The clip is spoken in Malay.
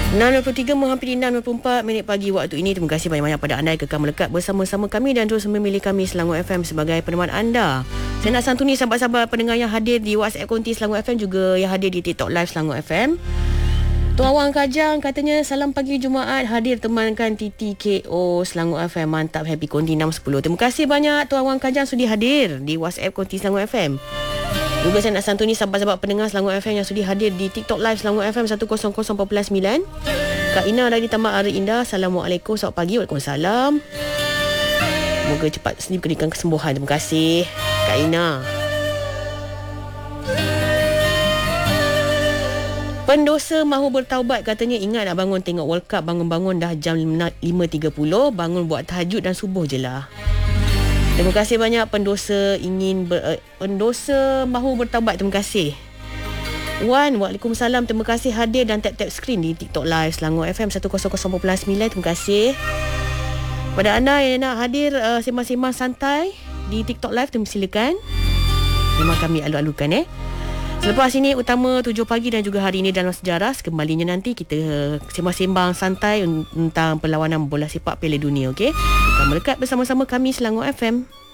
6.23 menghampiri 6.24 minit pagi waktu ini. Terima kasih banyak-banyak pada anda yang kekal melekat bersama-sama kami dan terus memilih kami Selangor FM sebagai peneman anda. Saya nak santuni sahabat-sahabat pendengar yang hadir di WhatsApp konti Selangor FM, juga yang hadir di TikTok Live Selangor FM. Tuan Wang Kajang katanya salam pagi Jumaat, hadir temankan TTKO Selangor FM, mantap, happy konti 610. Terima kasih banyak Tuan Wang Kajang sudi hadir di WhatsApp konti Selangor FM. Juga saya nak santuni sahabat-sahabat pendengar Selangor FM yang sudi hadir di TikTok Live Selangor FM 100.9. Kak Ina dari Taman Ari Indah, Assalamualaikum, selamat pagi. Waalaikumsalam. Moga cepat diberikan kesembuhan. Terima kasih Kak Ina. Pendosa mahu bertaubat katanya, ingat nak bangun tengok World Cup, bangun-bangun dah jam 5.30, bangun buat tahajud dan subuh je lah. Terima kasih banyak pendosa pendosa mahu bertaubat. Terima kasih. Wan, Waalaikumsalam. Terima kasih hadir dan tap-tap skrin di TikTok Live Selangor FM 100.9. Terima kasih. Pada anda yang nak hadir sembang-sembang santai di TikTok Live, silakan. Memang kami alu-alukan Selepas ini utama 7 pagi dan juga hari ini dalam sejarah. Kembalinya nanti kita sembang-sembang santai tentang perlawanan bola sepak Piala Dunia. Okey? Kita melekat bersama-sama kami Selangor FM.